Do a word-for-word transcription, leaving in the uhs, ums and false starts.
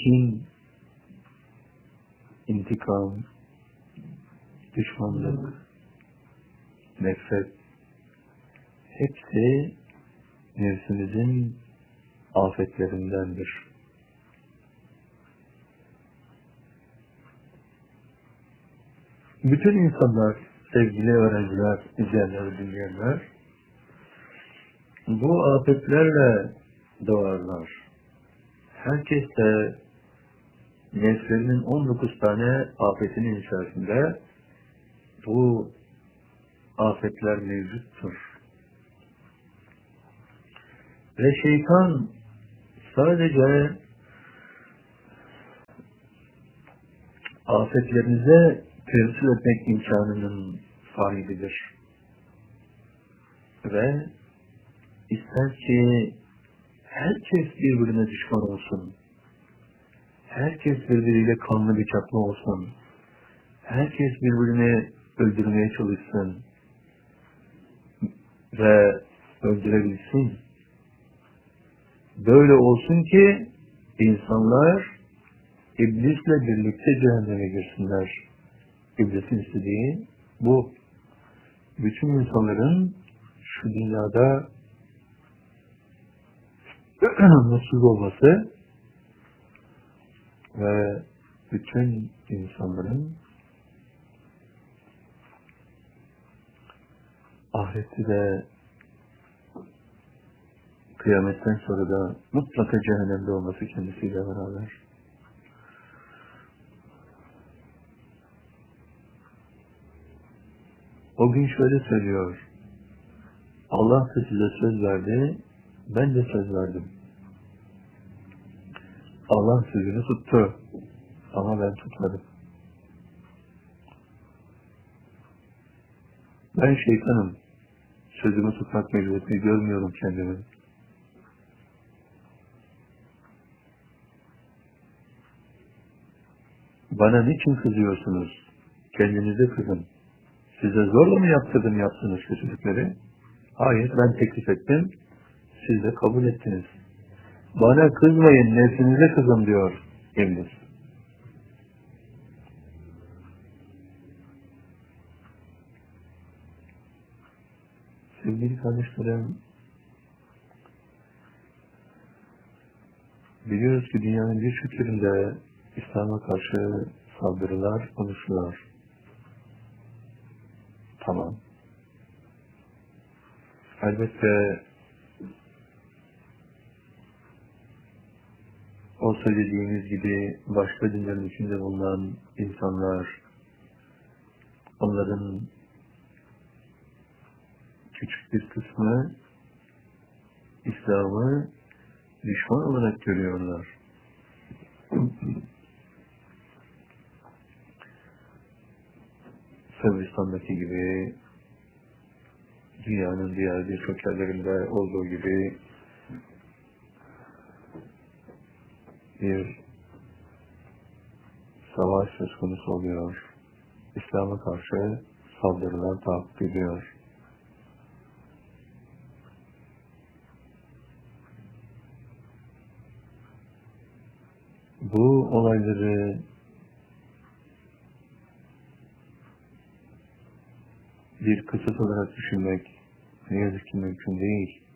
kin, intikam, düşmanlık, nefret, hepsi nefsimizin afetlerindendir. Bütün insanlar, sevgili öğrenciler, izleyenler, dinleyenler, bu afetlerle doğarlar. Herkes de nefsinin on dokuz tane afetinin içerisinde bu afetler mevcuttur. Ve şeytan sadece afetlerinize temsil etmek imkanının sahibidir. Ve ister ki herkes birbirine düşman olsun, herkes birbiriyle kanlı bıçaklı olsun, herkes birbirini öldürmeye çalışsın ve öldürebilsin. Böyle olsun ki insanlar iblisle birlikte cehenneme girsinler. İblisin istediği bu. Bütün insanların şu dünyada mutsuz olması ve bütün insanların ahirette de kıyametten sonra da mutlaka cehennemde olması kendisiyle beraber. O gün şöyle söylüyor: Allah da size söz verdi, ben de söz verdim. Allah sözünü tuttu ama ben tutmadım. Ben şeytanım, sözümü tutmak mecburiyetini görmüyorum kendimi. Bana niçin kızıyorsunuz? Kendinize kızın. Size zorla mı yaptırdım yaptığınız kötülükleri? Hayır, ben teklif ettim, siz de kabul ettiniz. Bana kızmayın, nefsinize kızın diyor İblis. Sevgili kardeşlerim, biliyoruz ki dünyanın birçok yerinde İslam'a karşı saldırılar oluşuyor. Tamam. Elbette o söylediğimiz gibi başka dinlerin içinde bulunan insanlar, onların küçük bir kısmı İslam'ı düşman olarak görüyorlar. Sırbistan'daki gibi, dünyanın diğer birçok yerlerinde olduğu gibi bir savaş söz konusu oluyor. İslam'a karşı saldırılar takip ediyor. Bu olayları bir kısıt olarak düşünmek ne yazık ki mümkün değil.